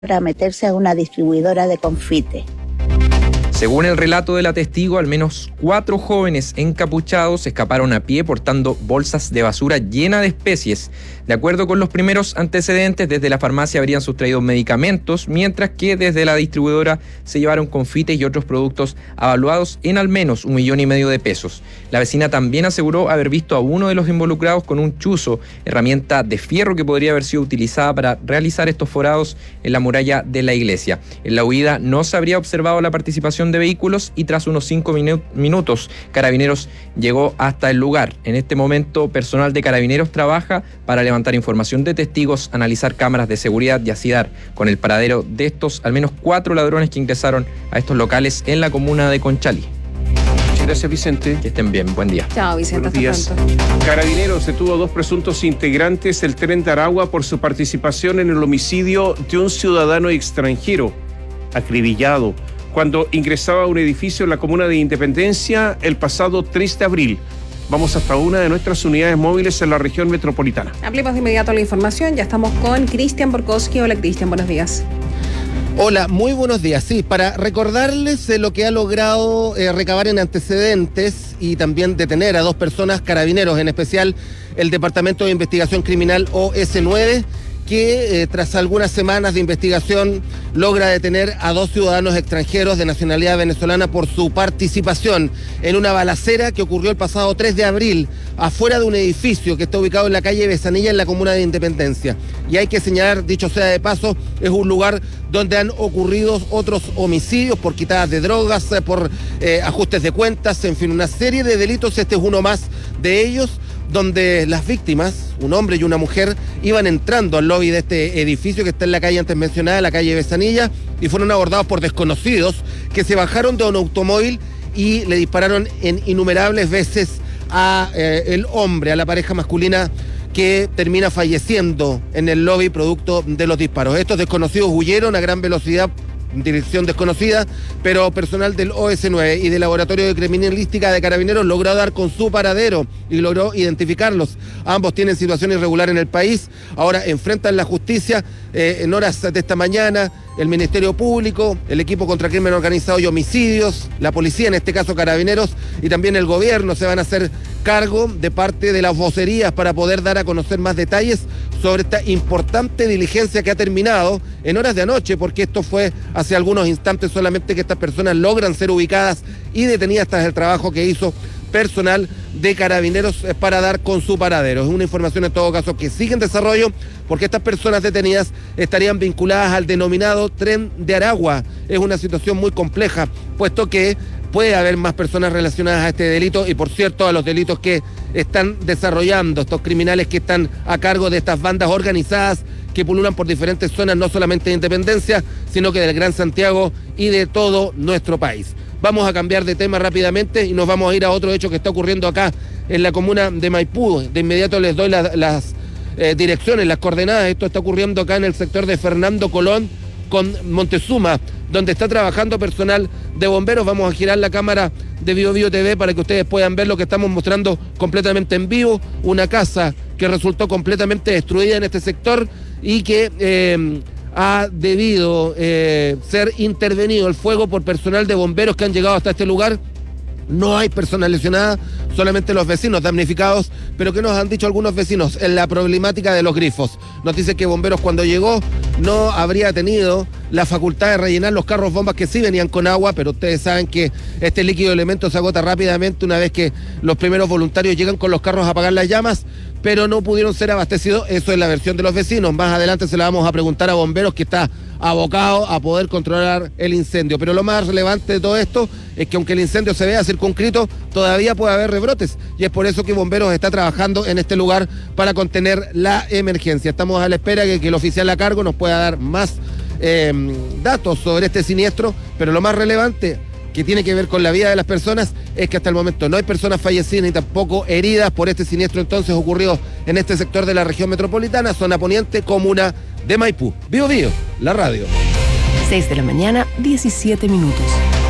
para meterse a una distribuidora de confite. Según el relato de la testigo, al menos 4 jóvenes encapuchados escaparon a pie portando bolsas de basura llenas de especies. De acuerdo con los primeros antecedentes, desde la farmacia habrían sustraído medicamentos, mientras que desde la distribuidora se llevaron confites y otros productos avaluados en al menos 1,5 millones de pesos. La vecina también aseguró haber visto a uno de los involucrados con un chuzo, herramienta de fierro que podría haber sido utilizada para realizar estos forados en la muralla de la iglesia. En la huida no se habría observado la participación de vehículos y tras unos 5 minutos Carabineros llegó hasta el lugar. En este momento personal de Carabineros trabaja para levantar información de testigos, analizar cámaras de seguridad y así dar con el paradero de estos al menos 4 ladrones que ingresaron a estos locales en la comuna de Conchalí. Muchas gracias, Vicente. Que estén bien, buen día. Chao, Vicente. Buenos días. Carabineros detuvo a 2 presuntos integrantes del Tren de Aragua por su participación en el homicidio de un ciudadano extranjero acribillado cuando ingresaba a un edificio en la comuna de Independencia el pasado 3 de abril. Vamos hasta una de nuestras unidades móviles en la región metropolitana. Ampliamos de inmediato la información. Ya estamos con Cristian Borkowski. Hola, Cristian, buenos días. Hola, muy buenos días. Sí, para recordarles lo que ha logrado recabar en antecedentes y también detener a 2 personas, Carabineros, en especial el Departamento de Investigación Criminal OS9, que tras algunas semanas de investigación logra detener a 2 ciudadanos extranjeros de nacionalidad venezolana por su participación en una balacera que ocurrió el pasado 3 de abril afuera de un edificio que está ubicado en la calle Besanilla en la comuna de Independencia. Y hay que señalar, dicho sea de paso, es un lugar donde han ocurrido otros homicidios por quitadas de drogas, por ajustes de cuentas, en fin, una serie de delitos. Este es uno más de ellos, donde las víctimas, un hombre y una mujer, iban entrando al lobby de este edificio que está en la calle antes mencionada, la calle Besanilla, y fueron abordados por desconocidos que se bajaron de un automóvil y le dispararon en innumerables veces a el hombre, a la pareja masculina, que termina falleciendo en el lobby producto de los disparos. Estos desconocidos huyeron a gran velocidad, dirección desconocida, pero personal del OS9 y del Laboratorio de Criminalística de Carabineros logró dar con su paradero y logró identificarlos. Ambos tienen situación irregular en el país, ahora enfrentan la justicia. En horas de esta mañana, el Ministerio Público, el equipo contra crimen organizado y homicidios, la policía, en este caso Carabineros, y también el gobierno se van a hacer cargo de parte de las vocerías para poder dar a conocer más detalles sobre esta importante diligencia que ha terminado en horas de anoche, porque esto fue hace algunos instantes solamente que estas personas logran ser ubicadas y detenidas tras el trabajo que hizo personal de Carabineros para dar con su paradero. Es una información en todo caso que sigue en desarrollo, porque estas personas detenidas estarían vinculadas al denominado Tren de Aragua. Es una situación muy compleja, puesto que puede haber más personas relacionadas a este delito y, por cierto, a los delitos que están desarrollando estos criminales que están a cargo de estas bandas organizadas que pululan por diferentes zonas, no solamente de Independencia, sino que del Gran Santiago y de todo nuestro país. Vamos a cambiar de tema rápidamente y nos vamos a ir a otro hecho que está ocurriendo acá en la comuna de Maipú. De inmediato les doy las direcciones, las coordenadas. Esto está ocurriendo acá en el sector de Fernando Colón con Montezuma, donde está trabajando personal de bomberos. Vamos a girar la cámara de BioBio TV para que ustedes puedan ver lo que estamos mostrando completamente en vivo. Una casa que resultó completamente destruida en este sector y que ha debido ser intervenido el fuego por personal de bomberos que han llegado hasta este lugar. No hay personas lesionadas, solamente los vecinos damnificados, pero ¿qué nos han dicho algunos vecinos en la problemática de los grifos? Nos dice que bomberos cuando llegó no habría tenido la facultad de rellenar los carros bombas que sí venían con agua, pero ustedes saben que este líquido elemento se agota rápidamente una vez que los primeros voluntarios llegan con los carros a apagar las llamas, pero no pudieron ser abastecidos. Eso es la versión de los vecinos. Más adelante se la vamos a preguntar a bomberos, que está abocado a poder controlar el incendio. Pero lo más relevante de todo esto es que aunque el incendio se vea circunscrito, todavía puede haber rebrotes, y es por eso que bomberos está trabajando en este lugar para contener la emergencia. Estamos a la espera de que el oficial a cargo nos pueda dar más datos sobre este siniestro, pero lo más relevante, que tiene que ver con la vida de las personas, es que hasta el momento no hay personas fallecidas ni tampoco heridas por este siniestro entonces ocurrido en este sector de la región metropolitana, zona poniente, comuna de Maipú. BioBio, la radio. 6 de la mañana, 17 minutos.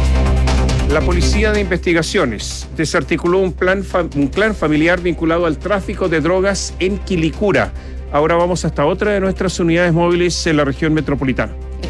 La Policía de Investigaciones desarticuló un clan familiar vinculado al tráfico de drogas en Quilicura. Ahora vamos hasta otra de nuestras unidades móviles en la región metropolitana.